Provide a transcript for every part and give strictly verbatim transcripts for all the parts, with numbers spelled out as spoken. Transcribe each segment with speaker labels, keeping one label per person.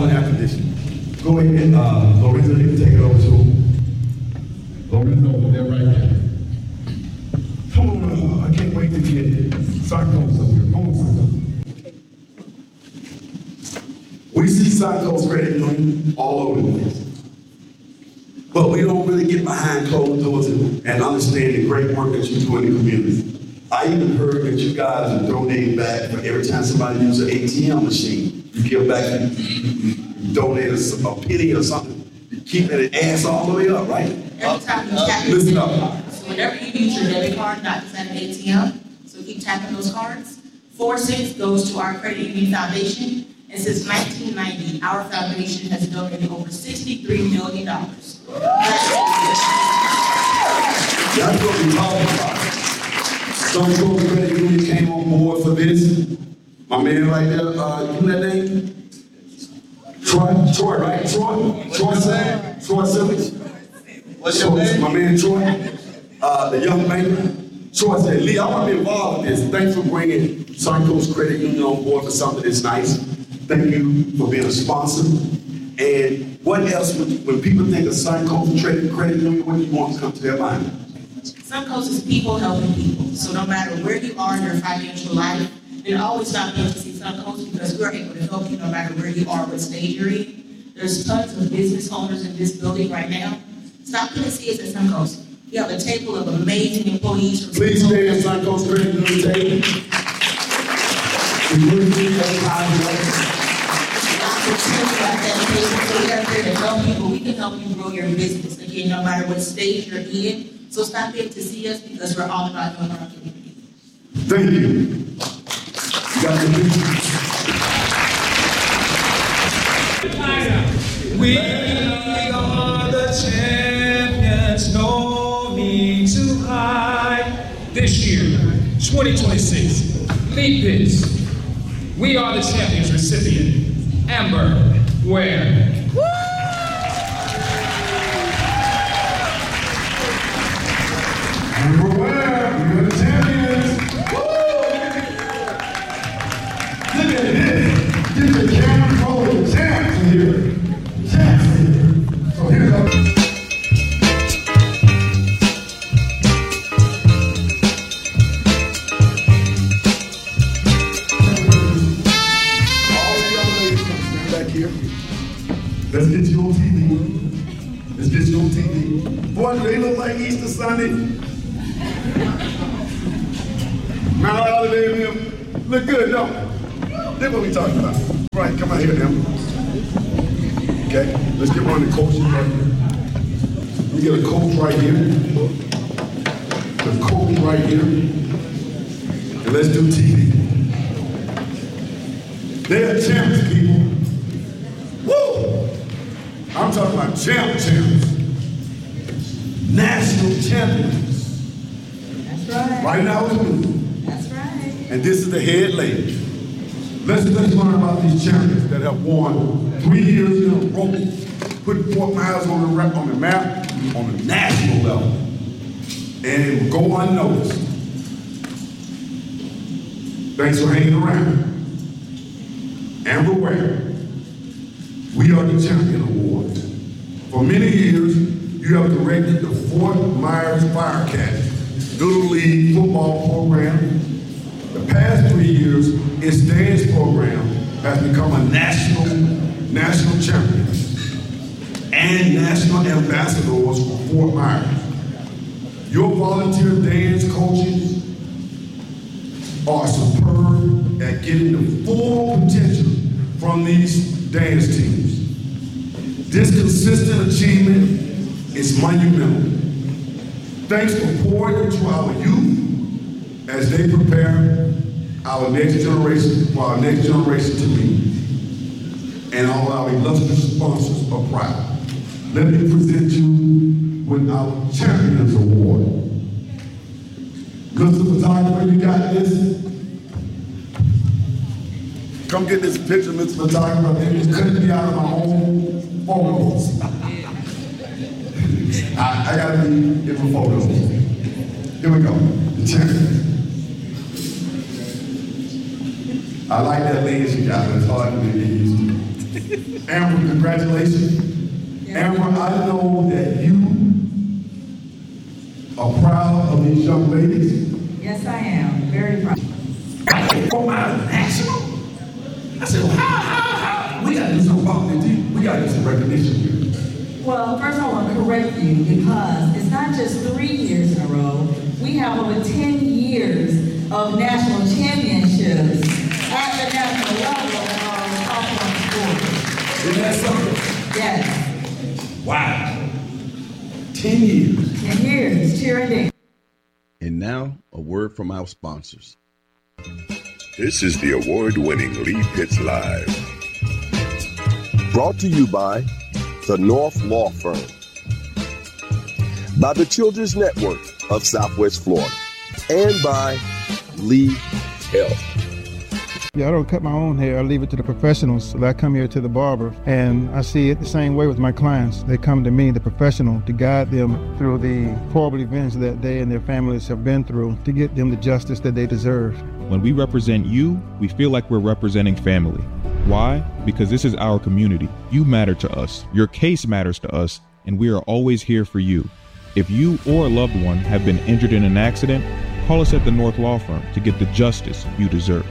Speaker 1: on air conditioning. Go ahead, uh, Lorenzo, you can take it over to him. Lorenzo, they're right there. Come on, uh, I can't wait to get Psychos up here. Come on, Psychos. We see Psychos Credit Union all over the place. But we don't really get behind closed doors and, and understand the great work that you do in the community. I even heard that you guys are donating back for every time somebody uses an A T M machine. You give back, you, you, you donate a, a penny or something. You keep that ass all the way up, right?
Speaker 2: Every time you tap your debit card. So whenever you use your debit card, not just at an A T M, so keep tapping those cards. Four cents goes to our credit union foundation. And since nineteen ninety, our foundation has donated over sixty-three million dollars.
Speaker 1: That's what we talking about. Psychos Credit Union came on board for this. My man right there, uh, you know that name? Troy, Troy, right? Troy? Troy Simmons? Troy Simmons?
Speaker 3: What's your name?
Speaker 1: My man Troy, uh, the young man. Troy said, Lee, I want to be involved in this. Thanks for bringing Psychos Credit Union on board for something that's nice. Thank you for being a sponsor. And what else, would, when people think of Psychos Credit, Credit Union, what do you want to come to their mind?
Speaker 2: Psychos is people helping people. So no matter where you are in your financial life, then always stop in to see Psychos because we're able to help you no matter where you are, what stage you're in. There's tons of business owners in this building right now. Stop in and see us at Psychos. We have a table of amazing employees. From
Speaker 1: Please stay at Psychos Credit Union table. We really need that
Speaker 2: So we are here to help people. We can help you grow your business again, no matter what stage you're in. So stop in to see us because we're all about helping our community.
Speaker 1: Thank you. You got the picture.
Speaker 4: We are the champions, no need to hide. This year, twenty twenty-six, Leap Pits. We are the champions recipient, Amber Ware.
Speaker 1: Amber Ware, you're the champions. Look at this. Get the camera rolling. The champs in here. Champs in here. So here's our... Let's get you on T V. Let's get you on T V. Boy, do they look like Easter Sunday? Mount Holiday, them look good, don't they? That's what we talking about. Right, come out here, them. Okay, let's get one of the coaches right here. Let me get a coach right here. The coach right here. And let's do T V. They're champions, people. Woo! I'm talking about champ champions. National champions.
Speaker 2: That's right.
Speaker 1: Right now it's me.
Speaker 2: That's right.
Speaker 1: And this is the head lady. Let's, let's learn about these champions that have won three years in a row, put Fort Myers on the, on the map on the national level. And it will go unnoticed. Thanks for hanging around. Amber Ware. We are the Champion Award. For many years, you have directed the Fort Myers Firecats Little League football program. The past three years, its dance program has become a national, national champion and national ambassadors for Fort Myers. Your volunteer dance coaches are superb at getting the full potential from these dance teams. This consistent achievement is monumental. Thanks for pouring into our youth as they prepare our next generation, for our next generation to lead. And all our illustrious sponsors are proud. Let me present you with our Champions Award. Mister Photographer, you got this? Come get this picture, Mister Photographer. They just cutting me out of my own photos. I, I gotta be in my photos. Here we go. The champion. I like that lens you got, but it's hard to get used to. Amber, congratulations.
Speaker 3: Yes.
Speaker 1: Amber, I know that you are proud of these young ladies.
Speaker 3: Yes, I am. Very proud.
Speaker 1: Oh, my national. I said, well, how, how, how? We gotta do something about this. We gotta get some recognition here.
Speaker 3: Well, first I want to correct you because it's not just three years in a row. We have over ten years of national championships at the national level of softball sports.
Speaker 1: Isn't that something?
Speaker 3: Yes.
Speaker 1: Wow. Ten years.
Speaker 3: ten years, cheering in.
Speaker 5: And now, a word from our sponsors.
Speaker 6: This is the award-winning Lee Pitts Live.
Speaker 7: Brought to you by the North Law Firm, by the Children's Network of Southwest Florida, and by Lee Health.
Speaker 8: Yeah, I don't cut my own hair. I leave it to the professionals. So I come here to the barber, and I see it the same way with my clients. They come to me, the professional, to guide them through the horrible events that they and their families have been through to get them the justice that they deserve.
Speaker 9: When we represent you, we feel like we're representing family. Why? Because this is our community. You matter to us. Your case matters to us, and we are always here for you. If you or a loved one have been injured in an accident, call us at the North Law Firm to get the justice you deserve.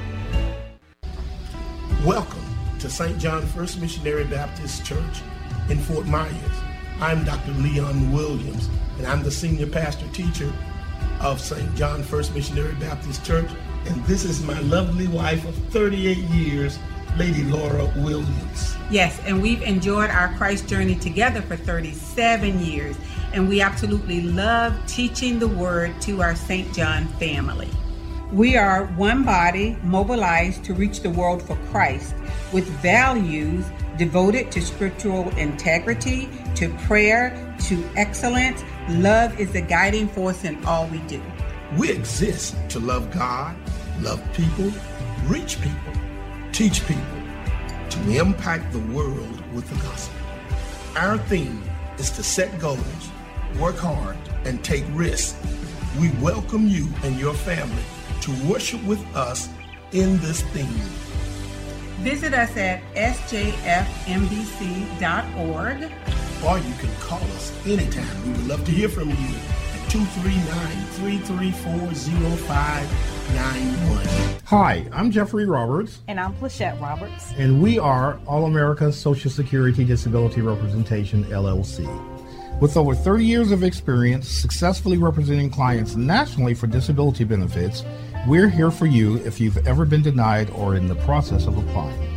Speaker 10: Welcome to Saint John First Missionary Baptist Church in Fort Myers. I'm Doctor Leon Williams, and I'm the senior pastor teacher of Saint John First Missionary Baptist Church, and this is my lovely wife of thirty-eight years, Lady Laura Williams.
Speaker 11: Yes, and we've enjoyed our Christ journey together for thirty-seven years, and we absolutely love teaching the word to our Saint John family. We are one body mobilized to reach the world for Christ with values devoted to scriptural integrity, to prayer, to excellence. Love is the guiding force in all we do.
Speaker 10: We exist to love God, love people, reach people, teach people, to impact the world with the gospel. Our theme is to set goals, work hard, and take risks. We welcome you and your family to worship with us in this theme.
Speaker 11: Visit us at s j f m b c dot org.
Speaker 10: Or you can call us anytime. We would love to hear from you at two three nine, three three four, zero five nine one.
Speaker 12: Hi, I'm Jeffrey Roberts.
Speaker 13: And I'm Plachette Roberts.
Speaker 12: And we are All America Social Security Disability Representation, L L C. With over thirty years of experience successfully representing clients nationally for disability benefits, we're here for you if you've ever been denied or in the process of applying.